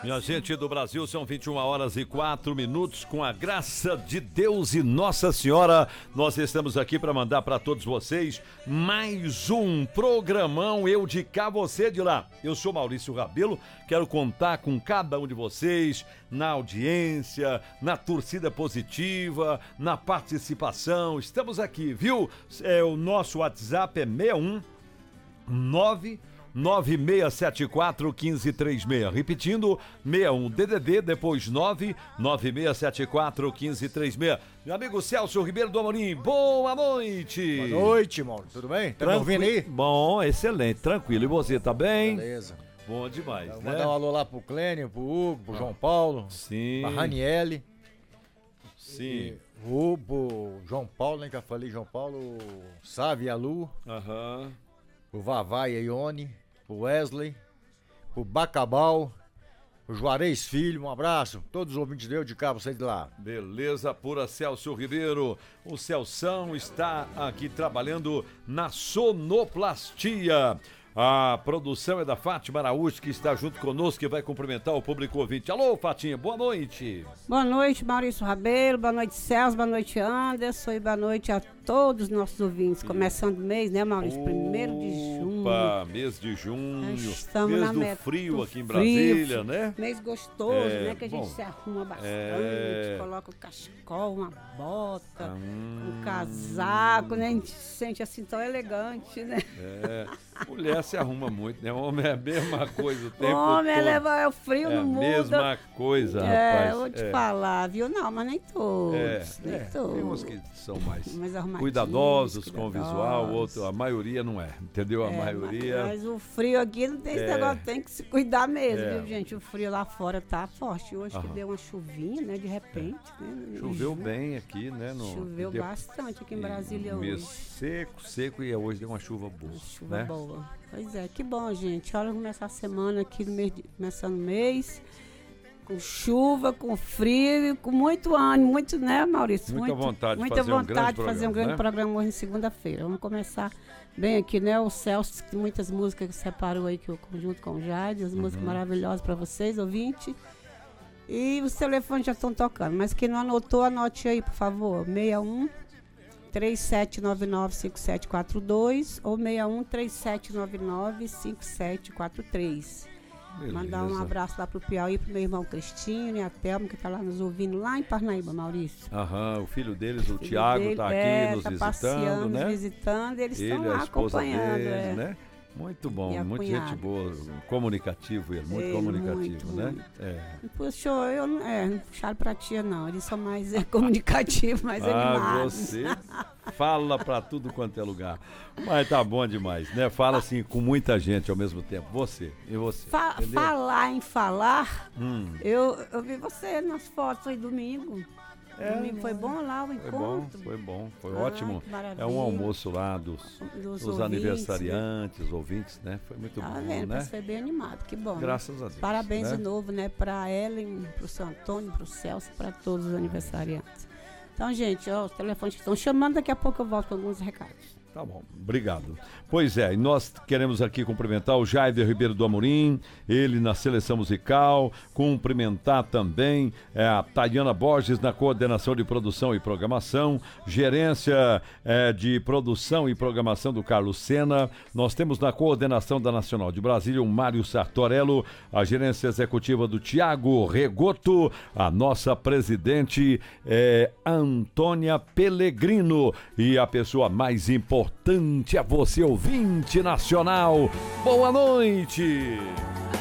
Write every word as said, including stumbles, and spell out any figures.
Minha gente do Brasil, são vinte e uma horas e quatro minutos. Com a graça de Deus e Nossa Senhora, nós estamos aqui para mandar para todos vocês mais um programão Eu de Cá, Você de Lá. Eu sou Maurício Rabelo, quero contar com cada um de vocês na audiência, na torcida positiva, na participação. Estamos aqui, viu? É, o nosso WhatsApp é seis um nove nove seis sete quatro um cinco três seis. Repetindo, seis um D D D, depois nove nove seis sete quatro um cinco três seis. Meu amigo Celso Ribeiro do Amorim, boa noite. Boa noite, Mauro. Tudo bem? Tá me ouvindo aí? Bom, excelente, tranquilo. E você, tá bem? Beleza. Bom demais, então, né? Mandar um alô lá pro Clênio, pro Hugo, pro ah. João Paulo. Sim. Pra Raniele. Sim. E, o pro João Paulo, né, que eu falei, João Paulo, Sávio e a Lu. Aham. Uhum. O Vavá e a Ione, o Wesley, o Bacabal, o Juarez Filho, um abraço, todos os ouvintes de Eu de Cá, você de lá. Beleza pura, Celso Ribeiro. O Celção está aqui trabalhando na sonoplastia. A produção é da Fátima Araújo, que está junto conosco, que vai cumprimentar o público ouvinte. Alô, Fatinha, boa noite. Boa noite, Maurício Rabelo, boa noite, Celso, boa noite, Anderson, e boa noite a todos os nossos ouvintes. Começando o mês, né, Maurício? Opa, Primeiro de junho. Opa, mês de junho. Estamos mês na do meta, frio do aqui em frio, Brasília, né? Mês gostoso, É, né? Que a gente bom, se arruma bastante, é... coloca o cachecol, uma bota, hum... um casaco, né? A gente se sente assim tão elegante, né? É, mulher se arruma muito, né? Homem é a mesma coisa o tempo Homem todo. Leva, é o frio é no mundo. É a mesma coisa, é, rapaz. É, vou te é. falar, viu? Não, mas nem todos. É, nem é, todos. tem uns que são mais, mais cuidadosos, cuidadosos com o visual, outro, a maioria não é, entendeu? A é, maioria... Mas, mas o frio aqui não tem esse é, negócio, tem que se cuidar mesmo, é, viu, gente? O frio lá fora tá forte. Hoje aham, que deu uma chuvinha, né, de repente. É. Né, Choveu bem aqui, né? No, Choveu deu, bastante aqui em Brasília um mês hoje. seco, seco, e hoje deu uma chuva boa. Uma chuva né? boa. Pois é, que bom, gente. Olha, começar a semana aqui no mês, de, começando o mês, com chuva, com frio, com muito ânimo, muito, né, Maurício? Muita muito, vontade de muita fazer vontade um grande de fazer programa, um grande né? programa hoje em segunda-feira. Vamos começar bem aqui, né? O Celso, muitas músicas que separou aí, que eu conjunto com o Jade, as uhum. músicas maravilhosas para vocês, ouvinte. E os telefones já estão tocando, mas quem não anotou, anote aí, por favor. seis um três sete nove nove cinco sete quatro dois ou seis um três sete nove nove cinco sete quatro três. Beleza. Mandar um abraço lá pro Piauí, pro meu irmão Cristinho e a Thelma, que tá lá nos ouvindo, lá em Parnaíba, Maurício. Aham, o filho deles, o, o Tiago, dele, tá aqui é, nos tá visitando, passeando, né? Nos visitando, eles ele, estão lá a esposa acompanhando. Deles, é. né? Muito bom, muito cunhada. gente boa, comunicativo ele, muito ele, comunicativo, muito, né? Muito. É. Puxou, eu não, é, não puxaram pra tia não, eles são mais é, comunicativos, mais ah, animados. Você fala pra tudo quanto é lugar, mas tá bom demais, né? Fala assim com muita gente ao mesmo tempo, você e você. Fa falar em falar, hum. eu, eu vi você nas fotos aí domingo. É, domingo foi bom lá o foi encontro? Bom, foi bom, foi ah, ótimo. É um almoço lá dos, dos, dos aniversariantes, né? ouvintes, né? Foi muito tá bom, vendo, né? Foi bem animado, que bom. Graças né? a Deus. Parabéns né? de novo, né? Pra Ellen, pro seu Antônio, pro Celso, para todos os aniversariantes. Então, gente, ó, os telefones estão chamando, daqui a pouco eu volto com alguns recados. Tá bom, obrigado. Pois é, e nós queremos aqui cumprimentar o Jaider Ribeiro do Amorim, ele na seleção musical, cumprimentar também é, a Tayana Borges na coordenação de produção e programação, gerência é, de produção e programação do Carlos Sena. Nós temos na coordenação da Nacional de Brasília o Mário Sartorello, a gerência executiva do Tiago Regoto, a nossa presidente é Antônia Pellegrino e a pessoa mais importante é você, ouvinte nacional. Boa noite!